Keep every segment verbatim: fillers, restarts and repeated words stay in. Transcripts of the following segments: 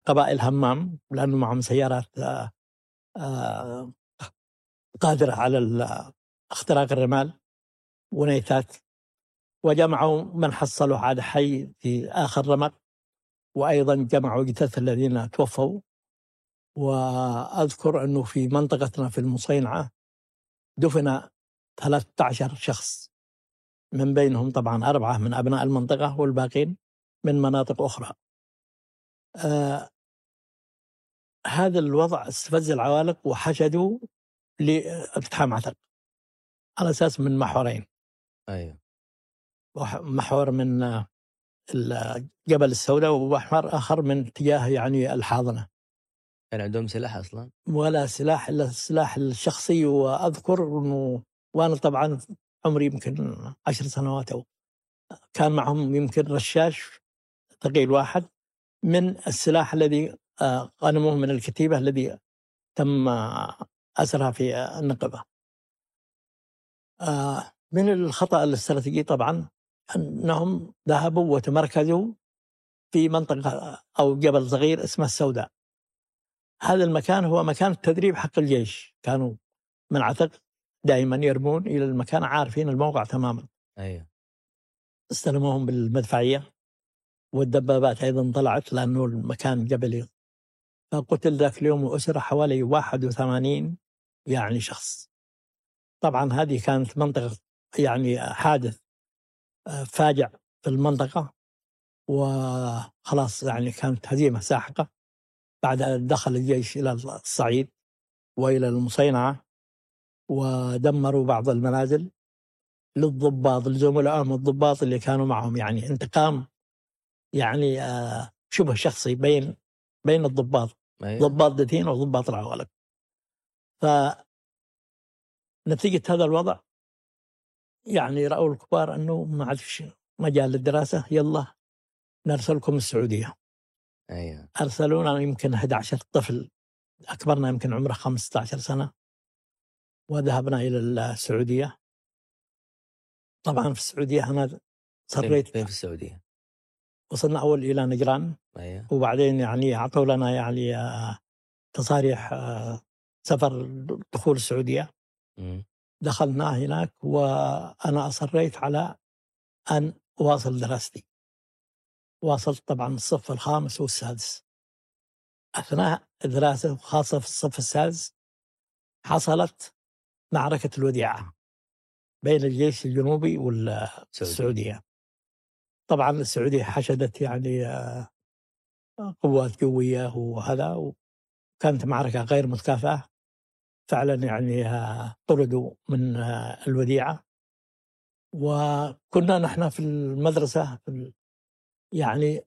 قبائل همام، لأنه معهم سيارات قادرة على اختراق الرمال ونيتات، وجمعوا من حصلوا على حي في آخر رمق، وأيضا جمعوا جثث الذين توفوا. وأذكر أنه في منطقتنا في المصينعة دفن ثلاثة عشر شخص، من بينهم طبعا أربعة من أبناء المنطقة والباقين من مناطق أخرى. آه هذا الوضع استفز العوالق وحشدوا لاقتحام عتق على أساس من محورين. أيوه. محور من جبل السوداء ومحور آخر من اتجاه يعني الحاضنة. كان عندهم سلاح أصلا؟ ولا سلاح إلا السلاح الشخصي. وأذكر أنه وأنا طبعا عمري يمكن عشر سنوات أو كان معهم يمكن رشاش ثقيل واحد من السلاح الذي غنموه من الكتيبة الذي تم أسرها في النقبة. من الخطأ الاستراتيجي طبعا أنهم ذهبوا وتمركزوا في منطقة أو جبل صغير اسمه السوداء. هذا المكان هو مكان التدريب حق الجيش، كانوا من عتق دائما يرمون إلى المكان عارفين الموقع تماما. أيوه. استلموهم بالمدفعية والدبابات أيضا طلعت لأنه المكان جبلي. فقتل ذاك اليوم وأسر حوالي واحد وثمانين يعني شخص. طبعا هذه كانت منطقة يعني حادث فاجع في المنطقة، وخلاص يعني كانت هزيمة ساحقة. بعد دخل الجيش إلى الصعيد وإلى المصينعة ودمروا بعض المنازل للضباط لزملائهم الضباط اللي كانوا معهم، يعني انتقام يعني آه شبه شخصي بين بين الضباط. أيوة. ضباط دثين وضباط العوالق. فنتيجة هذا الوضع يعني رأوا الكبار أنه ما عاد في مجال للدراسة، يلا نرسلكم السعودية. أيوة. أرسلونا يمكن أحد عشر طفل، أكبرنا يمكن عمره خمسة عشر سنة، وذهبنا إلى السعودية. طبعا في السعودية أنا صريت فين في السعودية؟ وصلنا أول إلى نجران. أيوة. وبعدين يعني أعطوا لنا يعني تصاريح سفر دخول السعودية. م. دخلنا هناك وأنا أصريت على أن أواصل دراستي. واصلت طبعا الصف الخامس والسادس. أثناء الدراسة خاصة في الصف السادس حصلت معركة الوديعة بين الجيش الجنوبي والسعودية. طبعا السعودية حشدت يعني قوات جوية وهذا، وكانت معركة غير متكافئة فعلا، يعني طردوا من الوديعة. وكنا نحن في المدرسة في يعني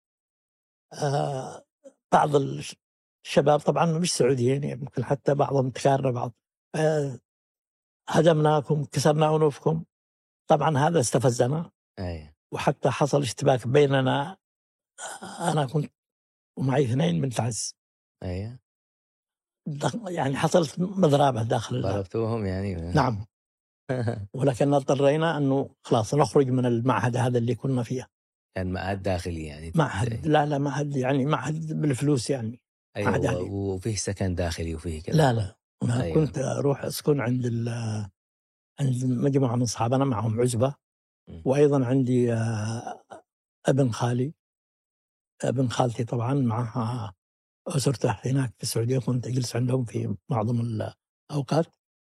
آه بعض الشباب طبعا مش سعوديين، يمكن حتى بعضهم تكارنا بعض، آه هدمناكم كسرنا أنوفكم. طبعا هذا استفزنا. أيه. وحتى حصل اشتباك بيننا، أنا كنت ومعي اثنين من تعز. أيه. يعني حصلت مضربة داخل. ضربتوهم يعني؟ نعم. ولكن اضطرينا أنه خلاص نخرج من المعهد هذا اللي كنا فيه. كان معهد داخلي يعني؟ معهد لا لا معهد يعني معهد بالفلوس يعني. أيوة. وفيه سكن داخلي وفيه كذا؟ لا لا ما أيوة. كنت أروح أسكن عند عند مجموعة من أصحابنا معهم عزبة. م. وأيضا عندي ابن خالي ابن خالتي طبعا معها أسرته هناك في السعودية، كنت أجلس عندهم في معظم الأوقات.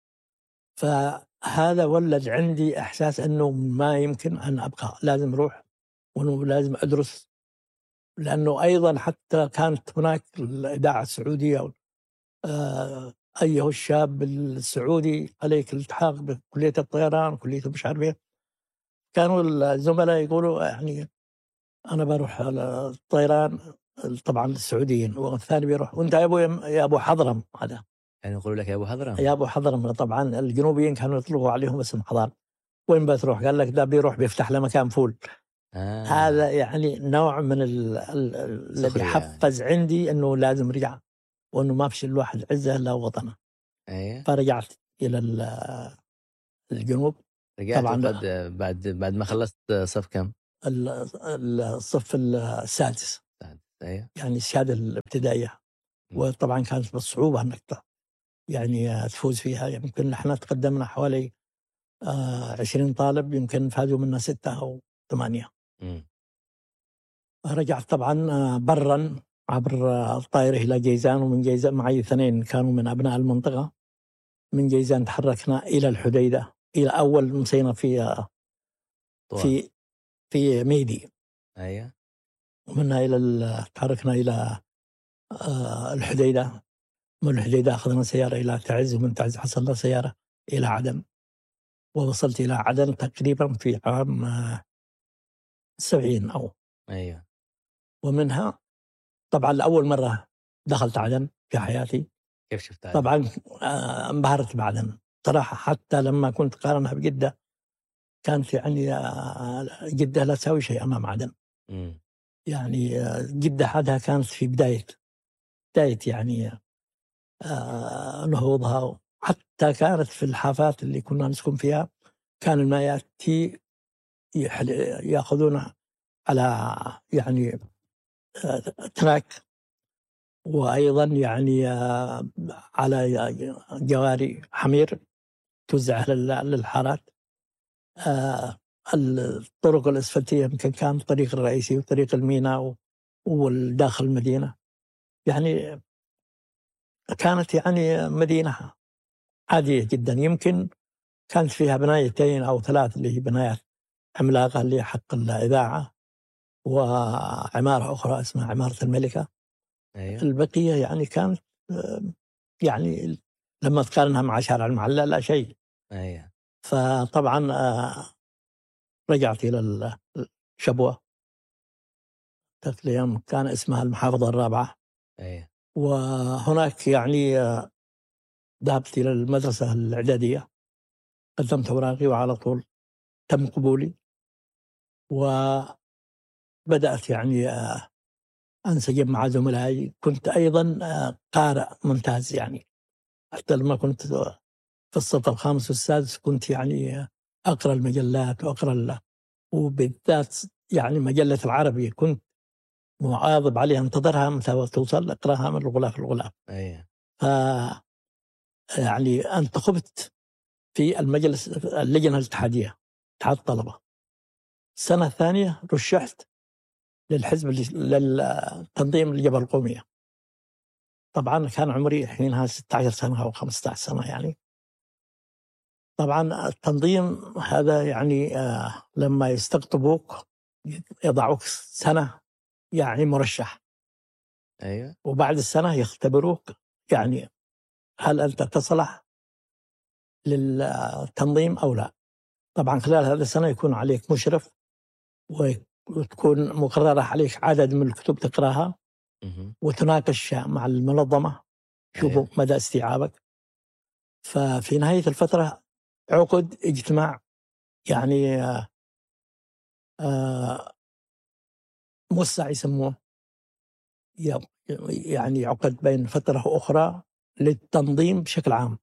فهذا ولد عندي إحساس أنه ما يمكن أن أبقى، لازم أروح وأنه لازم أدرس. لأنه أيضا حتى كانت هناك الإذاعة السعودية آه أيها الشاب السعودي عليك الالتحاق بكلية الطيران كلية مش عارف ايه. كانوا الزملاء يقولوا يعني أنا بروح على الطيران طبعا السعوديين، والثاني بيروح وأنت يا أبو يا أبو حضرم. هذا يعني يقولوا لك يا أبو حضرم؟ يا أبو حضرم. طبعا الجنوبيين كانوا يطلقوا عليهم اسم حضر. وين بتروح؟ قال لك ده بيروح بيفتح له مكان فول. آه. هذا يعني نوع من الذي حفز يعني عندي أنه لازم رجع، وأنه ما فيش الواحد عزة إلا وطنه. أيه. فرجعت إلى الجنوب. رجعت طبعا بعد بعد بعد ما خلصت صف كم؟ الصف السادس. أيوة. يعني الشهادة الابتدائية. وطبعا كانت بالصعوبة أنك يعني تفوز فيها. يمكن نحن تقدمنا حوالي آه عشرين طالب، يمكن فازوا منا ستة أو ثمانية. م. رجعت طبعا برا عبر الطائرة إلى جيزان، ومن جيزان معي اثنين كانوا من أبناء المنطقة. من جيزان تحركنا إلى الحديدة، إلى أول مصينة في في في ميدي. أيوة. ومنها إلى تحركنا إلى آه الحديدة. من الحديدة أخذنا سيارة إلى تعز، ومن تعز حصلنا سيارة إلى عدن، ووصلت إلى عدن تقريبا في عام سبعين أو أيوة. ومنها طبعا لأول مرة دخلت عدن في حياتي. كيف شفت عدن؟ طبعا انبهرت بعدن صراحة، حتى لما كنت قارنها بجدة كانت يعني جدة لا تساوي شيء أمام عدن. م. يعني جدة حدها كانت في بداية بداية يعني نهوضها. حتى كانت في الحافات اللي كنا نسكن فيها كان الماء يأتي يأخذونه على يعني تراك، وأيضا يعني على جواري حمير توزع للحارات. الطرق الأسفلتية يمكن كان الطريق الرئيسي وطريق الميناء والداخل المدينة. يعني كانت يعني مدينة عادية جدا. يمكن كانت فيها بنايتين أو ثلاث اللي هي بنايات عملاقة اللي هي حق الإذاعة، وعمارة أخرى اسمها عمارة الملكة. أيوة. البقية يعني كانت يعني لما تقارنها مع شارع المعلى لا شيء. أيوة. فطبعا رجعت إلى الشبوة، تقريبا كان اسمها المحافظة الرابعة. أيوة. وهناك يعني ذهبت إلى المدرسة الإعدادية، قدمت أوراقي وعلى طول تم قبولي، وبدأت يعني أنسجم مع زملائي. كنت أيضا قارئ ممتاز، يعني حتى لما كنت في الصف الخامس والسادس كنت يعني أقرأ المجلات وأقرأ، وبالذات يعني مجلة العربي كنت مواظب عليها، انتظرها متى توصل أقرأها من الغلاف الغلاف. أيوة. ف يعني انتخبت في المجلس اللجنة الاتحادية، اتحاد الطلبة. السنة الثانية رشحت للحزب للتنظيم الجبهة القومية. طبعا كان عمري حينها ستة عشر سنة أو خمسة عشر سنة يعني. طبعا التنظيم هذا يعني آه لما يستقطبوك يضعوك سنة يعني مرشح. أيوة. وبعد السنة يختبروك، يعني هل أنت تصلح للتنظيم أو لا. طبعا خلال هذه السنة يكون عليك مشرف، وتكون مقررة عليك عدد من الكتب تقراها، وتناقش مع المنظمة شوفوا أيوة. مدى استيعابك. ففي نهاية الفترة عقد اجتماع يعني آآ آآ موسع يسموه، يعني عقد بين فترة أخرى للتنظيم بشكل عام.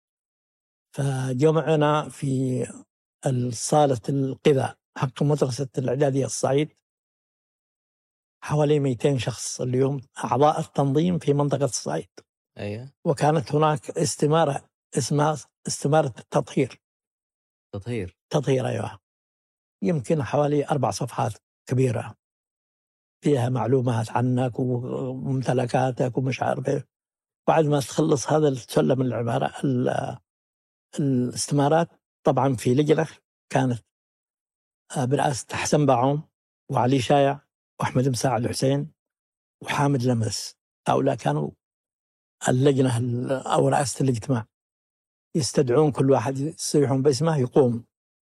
فجمعنا في الصالة القذاء حق مدرسة الإعدادية الصعيد حوالي مئتين شخص اليوم أعضاء التنظيم في منطقة الصعيد. أيوة. وكانت هناك استمارة اسمها استمارة التطهير. تطهير تطهير أيوة. يمكن حوالي أربع صفحات كبيرة فيها معلومات عنك وممتلكاتك ومش عارف ايه. بعد ما تخلص هذا السلم العبارة الاستمارات، طبعا في لجنة كانت برئاسة حسن باعوم وعلي شايع وأحمد مساعد حسين وحامد لمس. هؤلاء كانوا اللجنة أو رئاسة الاجتماع، يستدعون كل واحد يصيحون باسمه يقوم،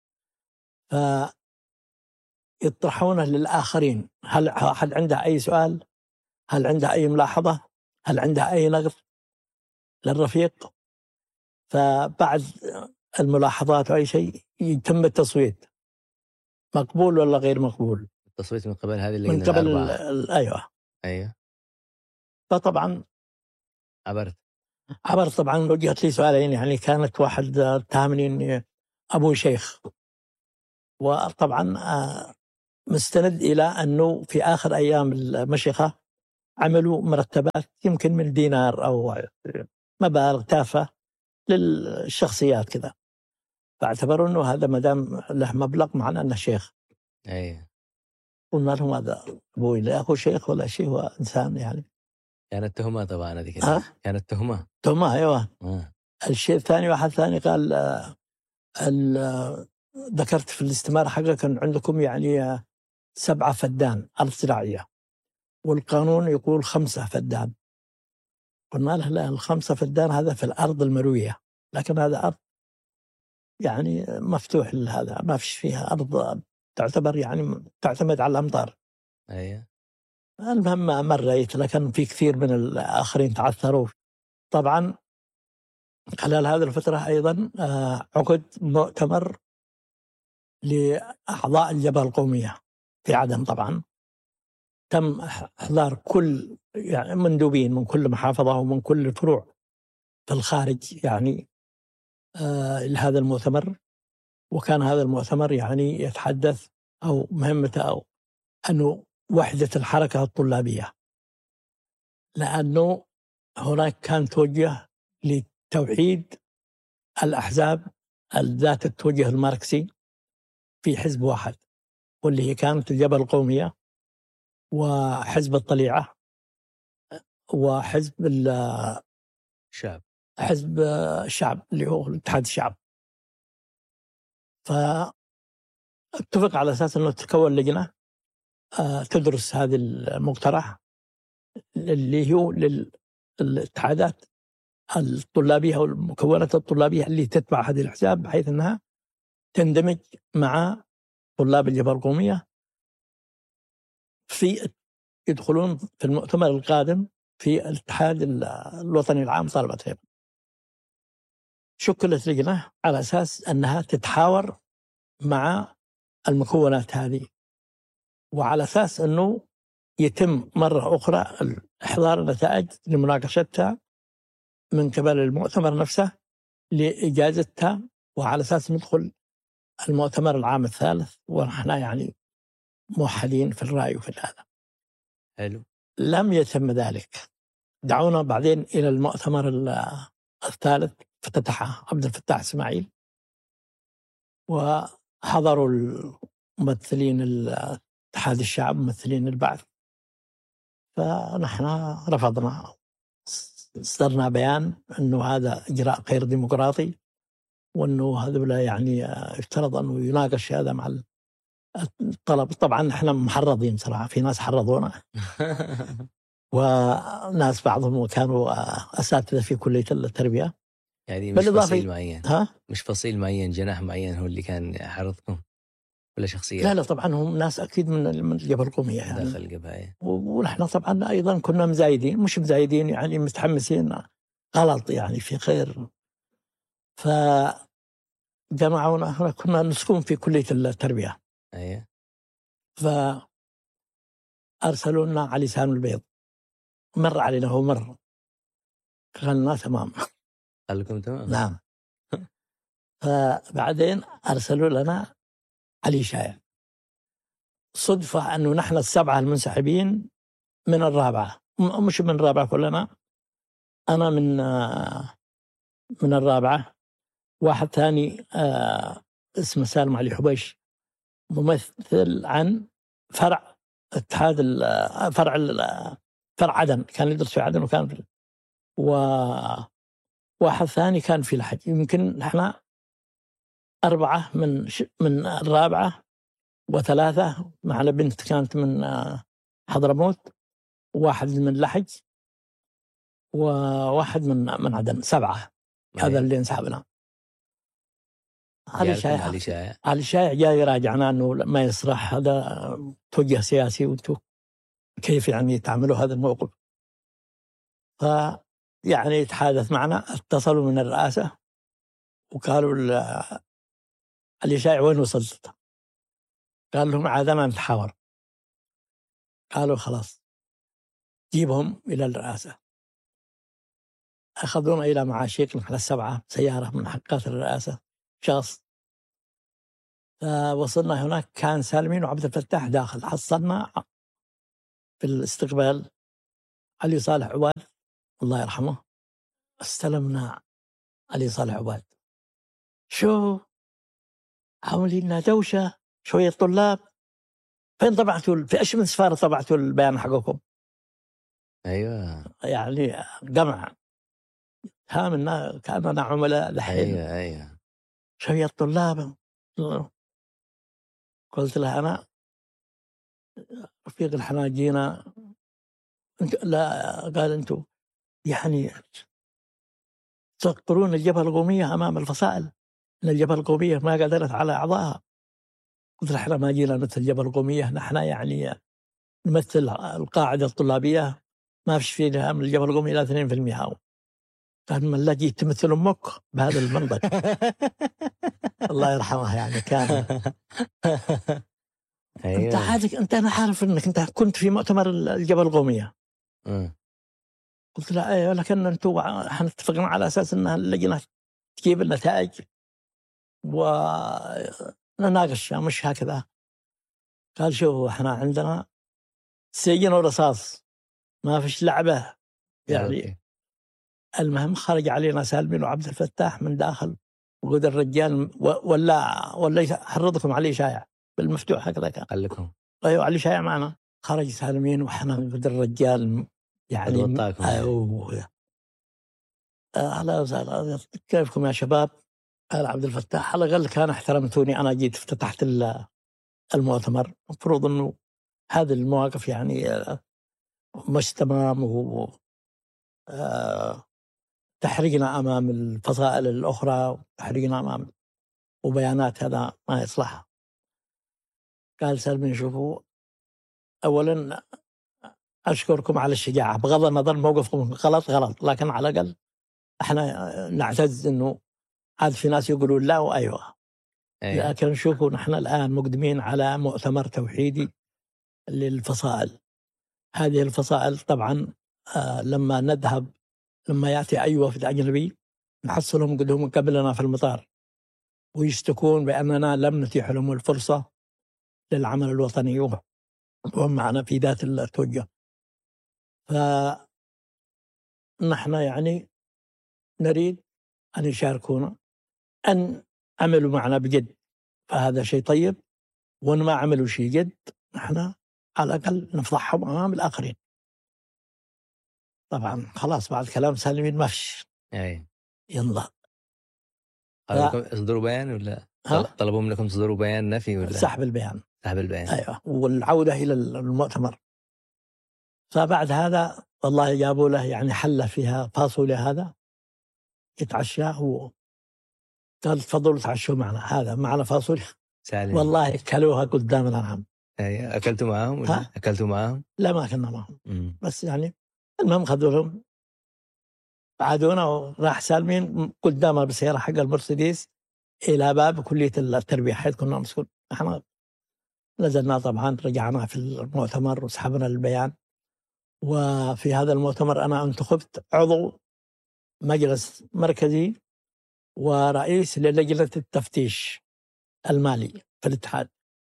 فيطرحونه للآخرين. هل أحد عنده أي سؤال؟ هل عنده أي ملاحظة؟ هل عنده أي نقد للرفيق؟ فبعد الملاحظات أو أي شيء يتم التصويت، مقبول ولا غير مقبول. التصويت من قبل هذه اللجنة من قبل الأربعة. أيوة. أيوة. فطبعا عبرت عبرت طبعا وجهت لي سؤالين. يعني كانت واحد اتهمني اني ابو شيخ، وطبعا مستند الى انه في اخر ايام المشيخه عملوا مرتبات يمكن من دينار أو مبالغ تافهة للشخصيات كذا، فاعتبروا أنه هذا مدام له مبلغ معناه أنه شيخ. أي قلنا لهم هذا أبوي لا هو شيخ ولا شيء، هو إنسان يعني. كانت تهمة طبعا هذه ها؟ كده كانت تهمة تهمة أيوة. آه. الشيء الثاني واحد ثاني قال آه، ال- آه، ذكرت في الاستمارة حقك أن عندكم يعني آه، سبعة فدان أرض زراعية والقانون يقول خمسة فدان. قلنا له لا، الخمسة فدان هذا في الأرض المروية، لكن هذا أرض يعني مفتوح لهذا، ما فيش فيها أرض تعتبر يعني تعتمد على الأمطار. أي المهم ما مريت، لكن في كثير من الآخرين تعثروا. طبعا خلال هذه الفترة أيضا آه، عقد مؤتمر لأعضاء الجبهة القومية في عدن. طبعا تم إحضار كل يعني مندوبين من كل محافظة ومن كل الفروع في الخارج يعني آه لهذا المؤتمر. وكان هذا المؤتمر يعني يتحدث أو مهمته أو أنه وحدة الحركة الطلابية، لأنه هناك كان توجه لتوحيد الأحزاب ذات التوجه الماركسي في حزب واحد، واللي هي كانت الجبهة القومية وحزب الطليعة وحزب شعب حزب الشعب اللي هو اتحاد الشعب. فاتفق على أساس أنه تتكون لجنة تدرس هذا المقترح اللي هو للاتحادات الطلابية أو المكونات الطلابية اللي تتبع هذه الأحزاب، بحيث أنها تندمج مع طلاب الجبهة القومية في يدخلون في المؤتمر القادم في الاتحاد الوطني العام طلبة العلم. شكلت لجنة على أساس أنها تتحاور مع المكونات هذه، وعلى أساس أنه يتم مرة أخرى إحضار النتائج لمناقشتها من قبل المؤتمر نفسه لإجازتها، وعلى أساس ندخل المؤتمر العام الثالث ونحن يعني موحدين في الرأي وفي هذا. حلو. لم يتم ذلك. دعونا بعدين إلى المؤتمر الثالث فتتحه عبد الفتاح إسماعيل، وحضروا الممثلين اتحاد الشعب ممثلين البعث، فنحن رفضنا، صدرنا بيان أنه هذا إجراء غير ديمقراطي، وأنه هذا يعني يفترض أنه يناقش هذا مع الطلب. طبعا نحن محرضين صراحة، في ناس حرضونا وناس بعضهم كانوا أساتذة في كلية التربية. يعني مش فصيل معين ها؟ مش فصيل معين جناح معين هو اللي كان حرضكم ولا شخصية؟ لا لا طبعا هم ناس أكيد من من الجبهة القومية يعني داخل الجبهة. ونحن طبعا أيضا كنا مزايدين، مش مزايدين يعني متحمسين غلط يعني في خير. فجمعونا، كنا نسكن في كلية التربية. أيه. فأرسلوا لنا علي سام البيض، مر علينا هو مر قالنا تمام. قال لكم تمام؟ نعم. فبعدين أرسلوا لنا علي شايع. صدفة أنه نحن السبعة المنسحبين من الرابعة، مش من الرابعة كلنا، أنا من من الرابعة، واحد ثاني اسمه سالم علي حبيش ممثل عن فرع اتحاد فرع فرع عدن، كان يدرس في عدن، وكان في وواحد ثاني كان في الحج. يمكن نحن أربعة من من الرابعة، وثلاثة معنا بنت كانت من حضرموت، وواحد من لحج، وواحد من من عدن. سبعة. هذا اللي انسحبنا. علي شايع علي شايع علي شايع جاي يراجعنا انه ما يصلح، هذا توجه سياسي وانتم كيف يعني تعملوا هذا الموقف. ف يعني يتحادث معنا، اتصلوا من الرئاسة وقالوا علي شايع وين وصلت؟ قال لهم عادنا نتحاور. قالوا خلاص جيبهم إلى الرئاسة. أخذونا إلى معاشيق نحن السبعة سيارة من حقات الرئاسة شخص. فوصلنا هناك كان سالمين وعبد الفتاح داخل، حصلنا في الاستقبال علي صالح عباد الله يرحمه، استلمنا علي صالح عباد، شو عاملين لنا دوشة شوية طلاب، فين طبعتوا في ايش من سفارة طبعتوا البيان حقكم؟ ايوه يعني قمع هامنا كاننا عملاء الحين. ايوه ايوه شوية طلاب. قلت له انا رفيق الحناجينا انت لا، قال انتم يعني تذكرون الجبهة القومية امام الفصائل، ان الجبهة القومية ما قدرت على اعضائها. قلت له احنا ما جينا نمثل الجبهة القومية، نحن يعني نمثل القاعدة الطلابية، ما فيش فيها من الجبهة القومية الا اثنين بالمئة. قال من لا جيت تمثل امك بهذا المنطق. الله يرحمه يعني كان. أيوة. انت عادك انت انا عارف انك انت كنت في مؤتمر الجبهة القومية. م. قلت له ايوه لكن انتم احنا اتفقنا على اساس ان اللجنة تجيب النتائج ونناقش مش هكذا. قال شوفوا احنا عندنا سجن ورصاص ما فيش لعبة يعني. أوكي. المهم خرج علينا سالمين وعبد الفتاح من داخل، وقد الرجال ولا ولا يحرضكم عليه شايع بالمفتوح هكذا كان. قال لكم ايوه علي شايع معنا. خرج سالمين وحنا قد الرجال يعني ايوه اهلا وسهلا كيفكم يا شباب. قال عبد الفتاح على الاقل كان احترمتوني انا جيت افتتحت المؤتمر، المفروض انه هذه المواقف يعني مش تمام و تحريقنا امام الفصائل الاخرى تحريقنا امام وبيانات هذا ما يصلح. قال سلمي شوفوا اولا اشكركم على الشجاعه بغض النظر موقفكم غلط غلط، لكن على الاقل احنا نعتز انه عاد في ناس يقولون لا وايوه. أيوة. لكن شوفوا نحن الان مقدمين على مؤتمر توحيدي للفصائل. هذه الفصائل طبعا آه لما نذهب لما ياتي اي وفد اجنبي نحصلهم قدهم قبلنا في المطار ويشتكون باننا لم نتيح لهم الفرصه للعمل الوطني وهم معنا في ذات التوجه. فنحن يعني نريد أن يشاركونا، أن عملوا معنا بجد فهذا شيء طيب، وأن ما عملوا شيء جد نحن على الأقل نفضحهم أمام الآخرين. طبعا خلاص بعد كلام سالمين ما فيش. أي يلا طلبوا تصدروا بيان ولا طلبوا منكم تصدروا بيان نفي ولا سحب البيان؟ سحب البيان أيوة والعودة إلى المؤتمر. فبعد هذا والله جابوا له يعني حلة فيها فاصوليا هذا يتعشى هو، قال تفضلوا تعشوا معنا هذا معنا فاصوليا سالم. والله كلوها قدامنا نعم. أي أكلتوا معهم ولا أكلتوا معهم؟ لا ما أكلنا معهم. م. بس يعني المهم خذوا لهم عادونا وراح سالمين قدامنا بالسيارة حق المرسيدس إلى باب كلية التربية حيث كنا نسكن. احنا نزلنا طبعا رجعنا في المؤتمر وسحبنا البيان. وفي هذا المؤتمر أنا انتخبت عضو مجلس مركزي ورئيس للجنة التفتيش المالي في الاتحاد.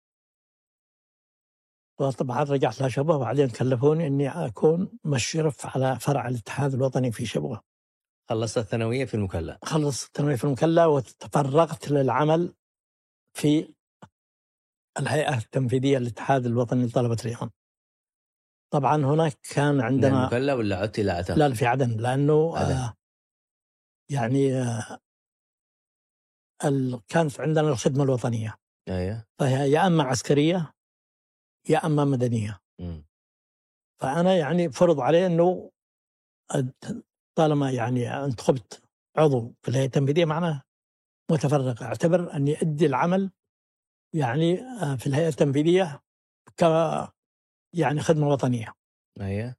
وطبعا رجعت لشبوة وبعدين كلفوني أني أكون مشرف على فرع الاتحاد الوطني في شبوة. خلصت الثانوية في المكلا؟ خلصت الثانوية في المكلا وتفرغت للعمل في الهيئة التنفيذية للاتحاد الوطني لطلبة اليمن. طبعا هناك كان عندنا المكلا ولا عدت إلى عتب؟ لا في عدن لأنه آه. يعني آه ال... كانت عندنا الخدمة الوطنية. أيه. فهي يا أما عسكرية يا أما مدنية. م. فأنا يعني فرض علي أنه طالما يعني انتخبت عضو في الهيئة التنفيذية معناه متفرغ، أعتبر أني أدي العمل يعني في الهيئة التنفيذية ك يعني خدمة وطنية. أيه.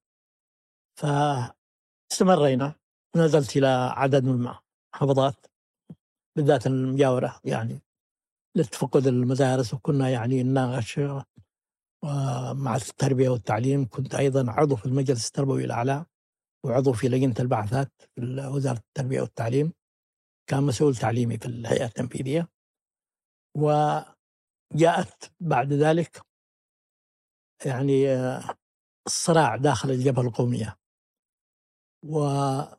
فاستمرينا نزلت إلى عدد من المحافظات بالذات المجاورة يعني لتفقد المدارس، وكنا يعني نناقش مع التربية والتعليم. كنت أيضا عضو في المجلس التربوي الأعلى وعضو في لجنة البعثات في وزارة التربية والتعليم، كان مسؤول تعليمي في الهيئة التنفيذية. وجاءت بعد ذلك يعني الصراع داخل الجبهة القومية وفي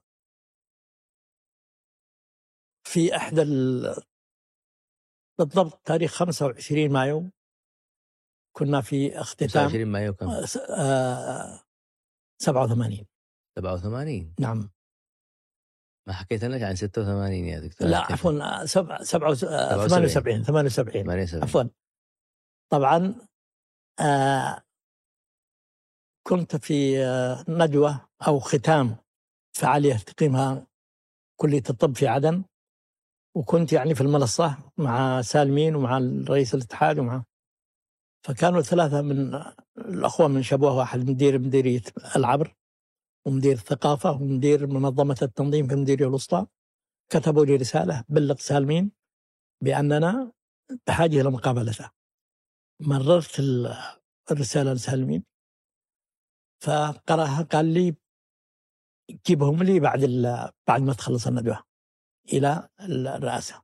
إحدى ال... بالضبط تاريخ خمسة وعشرين مايو كنا في اختتام خمسة وعشرين مايو كم؟ آه سبعة وثمانين. سبعة وثمانين نعم. ما حكيت لك عن ستة وثمانين يا دكتور؟ لا عفوا سبعة سبعة ثمانية وسبعين ثمانية وسبعين عفوا. طبعا آه كنت في آه ندوة أو ختام فعالية تقيمها كلية الطب في عدن، وكنت يعني في المنصة مع سالمين ومع رئيس الاتحاد ومع، فكانوا ثلاثة من الأخوة من شبوه، واحد مدير مديرية العبر ومدير الثقافة ومدير منظمة التنظيم في المديرية الوسطى، كتبوا لي رسالة بلغ سالمين بأننا بحاجة إلى مقابلته. مررت الرسالة لسالمين فقرأها، قال لي جيبهم لي بعد بعد ما تخلص الندوة إلى الرئاسة.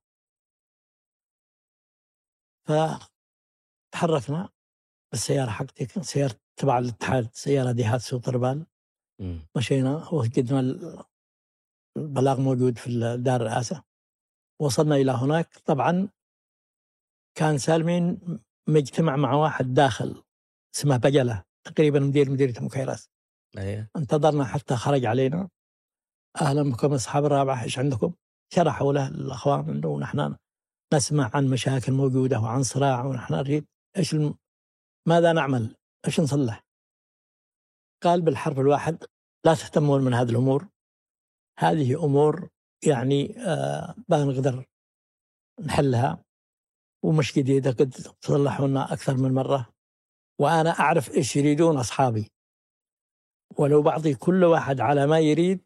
فتحركنا بالسيارة حقتي، سيارة تبع الاتحاد، سيارة ديهاتسو طربال، مشينا وجدنا البلاغ موجود في دار الرئاسة. وصلنا إلى هناك. طبعا كان سالمين مجتمع مع واحد داخل اسمه بجلة، تقريبا مدير مديرية مكيراس. أيه. انتظرنا حتى خرج علينا، أهلا بكم أصحاب الرابعة، إيش عندكم؟ شرحوا له الأخوان أنه نحن نسمع عن مشاكل موجودة وعن صراع، ونحن نريد إيش الم... ماذا نعمل؟ إيش نصلح؟ قال بالحرف الواحد: لا تهتمون من هذه الأمور، هذه أمور يعني آه ما نقدر نحلها ومش جديدة، قد تصلحوا لنا أكثر من مرة، وأنا أعرف إيش يريدون أصحابي، ولو بعطي كل واحد على ما يريد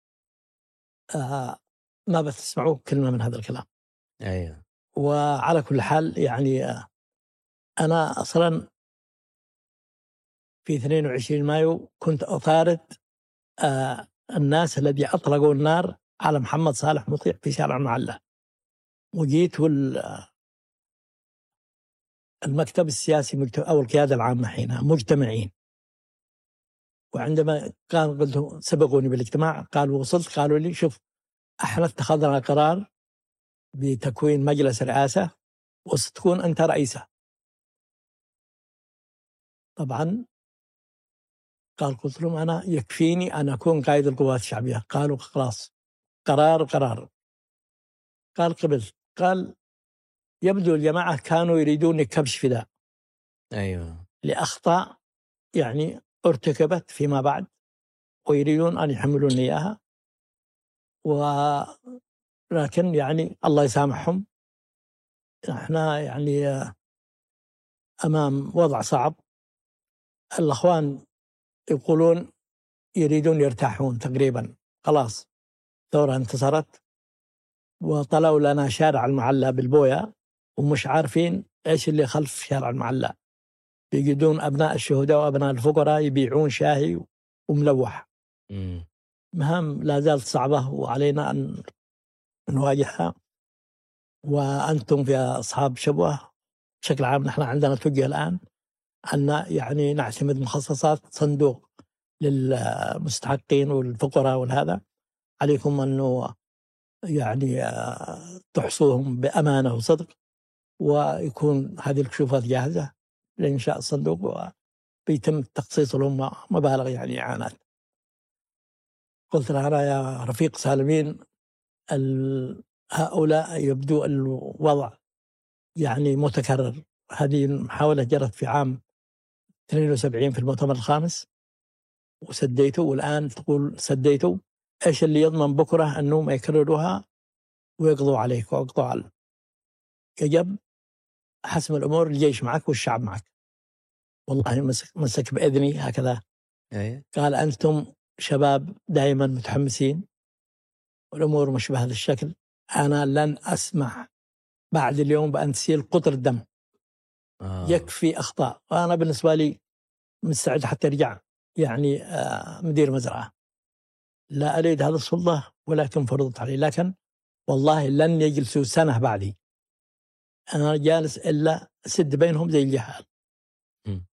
آه ما بتسمعوا كلمة من هذا الكلام. أيوة. وعلى كل حال يعني آه أنا أصلا في اثنين وعشرين مايو كنت أطارد آه الناس الذي أطلقوا النار على محمد صالح مطيع في شارع المعلة، وجيت والمكتب السياسي أو القيادة العامة حينها مجتمعين، وعندما كان قلت سبقوني بالاجتماع، قالوا وصلت قالوا لي شوف احنا اتخذنا قرار بتكوين مجلس رئاسة وستكون أنت رئيسه. طبعا قال قلت لهم أنا يكفيني أن أكون قائد القوات الشعبية. قالوا خلاص قرار قرار. قال قبلت. قال يبدو الجماعة كانوا يريدون كبش فداء. أيوة. لأخطاء يعني ارتكبت فيما بعد، ويريدون أن يحملوني إياها، ولكن يعني الله يسامحهم، احنا يعني أمام وضع صعب. الأخوان يقولون يريدون يرتاحون تقريبا، خلاص ثورة انتصرت، وطلعوا لنا شارع المعلى بالبويا ومش عارفين إيش اللي خلف شارع المعلى، بيجدون أبناء الشهداء وأبناء الفقراء يبيعون شاهي وملوح. م. مهام لا زالت صعبة وعلينا أن نواجهها. وأنتم في أصحاب شبوة بشكل عام نحن عندنا توجه الآن أن يعني نعتمد مخصصات صندوق للمستحقين والفقراء، والهذا عليكم أنه يعني تحصوهم بأمانة وصدق، ويكون هذه الكشوفات جاهزة لإنشاء الصندوق، وبيتم تخصيص لهم مبالغ يعني إعانات. قلت لها يا رفيق سالمين، هؤلاء يبدو الوضع يعني متكرر. هذه المحاولة جرت في عام اثنين وسبعين في المؤتمر الخامس وسديته، والآن تقول سديته. إيش اللي يضمن بكرة أنه ما يكرروها ويقضوا عليك ويقضوا على؟ يجب حسم الأمور، الجيش معك والشعب معك. والله مسك, مسك بإذني هكذا. أيه. قال أنتم شباب دائما متحمسين والأمور مش بهذا الشكل، أنا لن أسمح بعد اليوم بأن تسيل قطر الدم. آه. يكفي أخطاء، وأنا بالنسبة لي مستعد حتى أرجع يعني آه مدير مزرعة، لا أريد هذا السلطة ولكن فرضت علي، لكن والله لن يجلسوا سنة بعدي، أنا جالس إلا سد بينهم زي الجهال.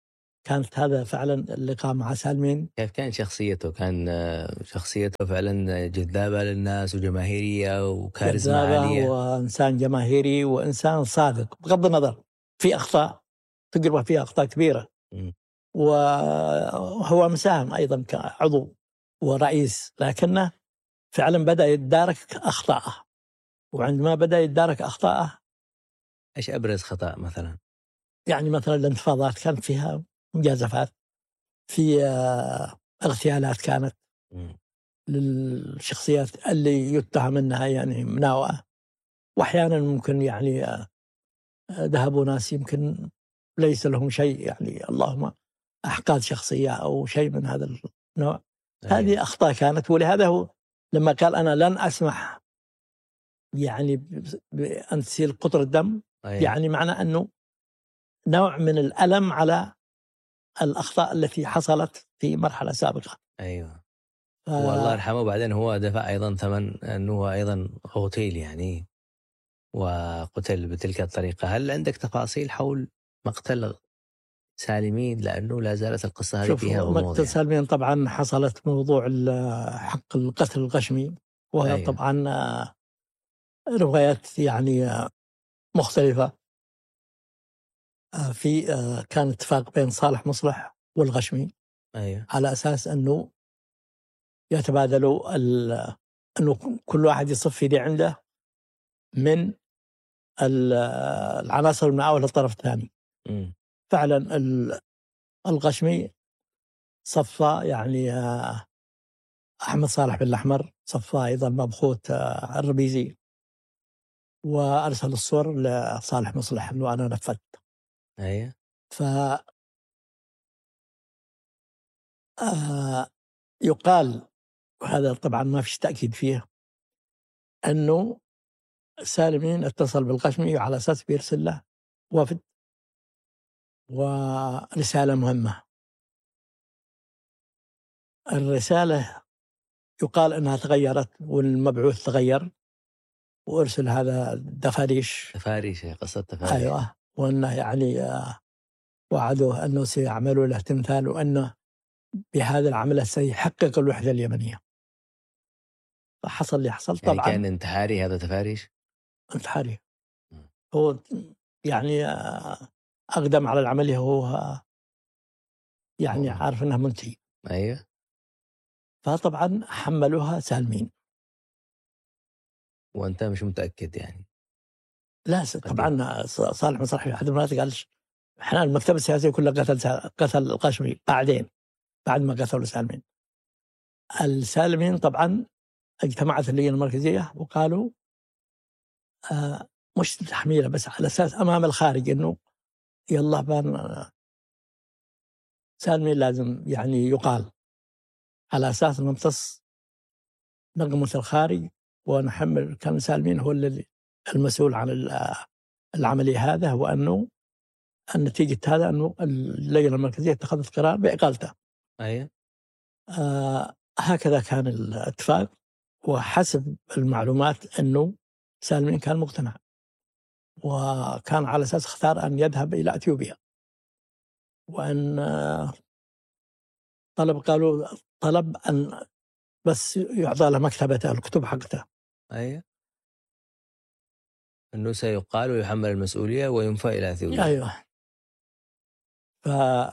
كانت هذا فعلا اللقاء مع سالمين. كيف كان شخصيته؟ كان شخصيته فعلا جذابة للناس وجماهيرية وكاريزما عالية؟ وإنسان جماهيري وإنسان صادق بغض النظر في أخطاء، تقربه فيها أخطاء كبيرة. م. وهو مساهم أيضا كعضو ورئيس، لكنه فعلا بدأ يتدارك أخطاءه، وعندما بدأ يتدارك أخطاءه. إيش أبرز خطأ مثلا؟ يعني مثلا الانتفاضات كانت فيها مجازفات، في اغتيالات كانت م. للشخصيات اللي يتهم أنها يعني مناوئة، وأحيانا ممكن يعني ذهبوا ناس يمكن ليس لهم شيء، يعني اللهم أحقاد شخصية أو شيء من هذا النوع. أيوة. هذه أخطاء كانت، ولهذا هو لما قال أنا لن أسمح يعني بأن تسيل قطر الدم. أيوة. يعني معنى أنه نوع من الألم على الأخطاء التي حصلت في مرحلة سابقة. أيوة. ف... والله يرحمه. بعدين هو دفع أيضا ثمن أنه هو أيضا اغتيل يعني وقتل بتلك الطريقة. هل عندك تفاصيل حول مقتل سالمين؟ لأنه لا زالت القصة هذه فيها غموض. مقتل يعني. سالمين طبعا حصلت موضوع حق القتل الغشمي، وهي أيوة. طبعا روايات يعني مختلفة. في كان اتفاق بين صالح مصلح والغشمي. أيوة. على أساس أنه يتبادلوا أنه كل واحد يصف يدي عنده من العناصر المئوية للطرف الثاني. م. فعلا الغشمي صفى يعني أحمد صالح بن الأحمر، صفى أيضا مبخوت الربيزي، وأرسل الصور لصالح مصلح أنه أنا نفذت. أيه. ف آه يقال، وهذا طبعا ما فيش تأكيد فيه، أنه سالمين اتصل بالغشمي على أساس بيرسل له وفد ورسالة مهمة. الرسالة يقال أنها تغيرت، والمبعوث تغير وأرسل هذا دفاريش. دفاريش، قصة دفاريش. أيوة. وأنه يعني وعدوه أنه سيعملوا له تمثال، وأنه بهذا العمل سيحقق الوحدة اليمنية. فحصل اللي حصل طبعا. يعني كان انتحاري هذا دفاريش؟ انتحاري. هو يعني أقدم على العملية، هو يعني أوه. عارف أنه منتهي. أيوة. فطبعا حملوها سالمين. وأنت مش متأكد يعني؟ لا طبعا صالح مصلح في أحد المرات قال إحنا المكتب السياسي كله قتل قتل الغشمي بعدين، بعد ما قتلوا سالمين. السالمين طبعا اجتمعت اللجنة المركزية وقالوا آه مش تحميله، بس على أساس أمام الخارج إنه يلا بان سالمين لازم يعني يقال، على أساس نمتص نقمة الخارج ونحمل. كان سالمين هو الذي المسؤول عن العملية هذا، وأنه النتيجة هذا أنه اللجنة المركزية اتخذت قرار بإقالته. أيه. آه هكذا كان الاتفاق. وحسب المعلومات أنه سالمين كان مقتنع، وكان على أساس اختار أن يذهب إلى أثيوبيا، وأن طلب قالوا طلب أن بس يعطى له مكتبته الكتب حقته. أيه. أنه سيقال ويحمل المسؤولية وينفى إلى أثيوبيا. أيوه. ف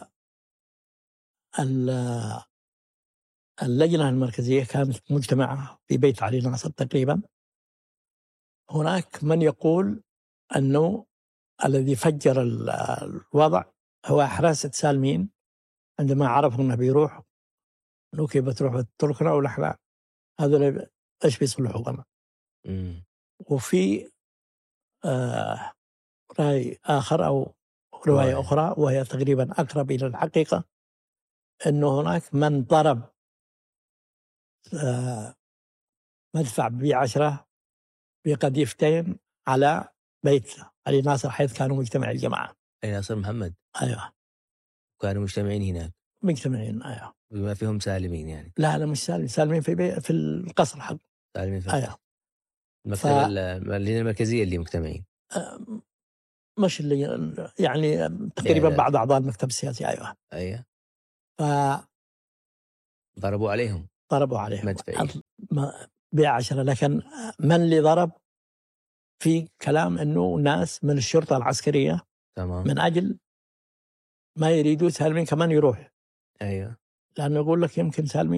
اللجنة المركزية كانت مجتمعة في بيت علي ناصر تقريبا. هناك من يقول أنه الذي فجر الوضع هو حراسة سالمين، عندما عرفوا أنه بيروح نوكي بتروح تركنا ولا احنا هذول ايش بيصلحوا لنا. وفي آه رأي آخر أو رواية أخرى وهي تقريبا أقرب إلى الحقيقة، أنه هناك من ضرب آه مدفع بعشرة بقذيفتين على بيت علي ناصر حيث كانوا مجتمعين الجماعة. علي ناصر محمد. أيوة. كانوا مجتمعين هناك. مجتمعين. أيوة. بما فيهم سالمين يعني. لا لا مش سالمين، سالمين في بي... في القصر حق. سالمين في أيوة. المكتبة ف... اللجنة المركزية اللي مجتمعين. مش اللي يعني تقريبا يعني بعض أعضاء المكتب السياسي. أيوة أيوة ف ضربوا عليهم ضربوا عليهم مدفعية بعشرة. لكن من اللي ضرب؟ في كلام أنه ناس من الشرطة العسكرية تمام. من أجل ما يريدوا سالمين كمان يروح. أيوة لأنه يقول لك يمكن سالمين